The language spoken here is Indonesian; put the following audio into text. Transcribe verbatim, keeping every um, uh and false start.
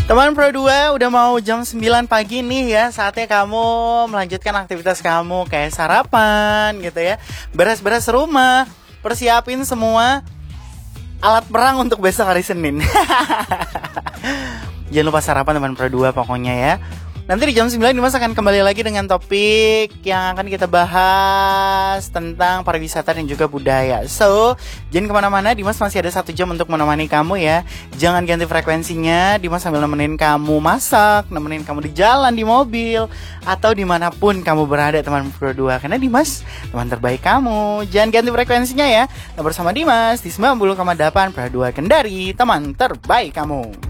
Teman Pro dua, udah mau jam sembilan pagi nih ya. Saatnya kamu melanjutkan aktivitas kamu, kayak sarapan gitu ya, beres-beres rumah, persiapin semua alat perang untuk besok hari Senin. Jangan lupa sarapan teman Pro dua pokoknya ya. Nanti di jam sembilan Dimas akan kembali lagi dengan topik yang akan kita bahas tentang pariwisata dan juga budaya. So, jangan kemana-mana, Dimas masih ada satu jam untuk menemani kamu ya. Jangan ganti frekuensinya, Dimas sambil nemenin kamu masak, nemenin kamu di jalan, di mobil, atau dimanapun kamu berada teman Pro dua. Karena Dimas teman terbaik kamu. Jangan ganti frekuensinya ya. Nah, bersama Dimas di sembilan puluh koma delapan Pro dua Kendari, teman terbaik kamu.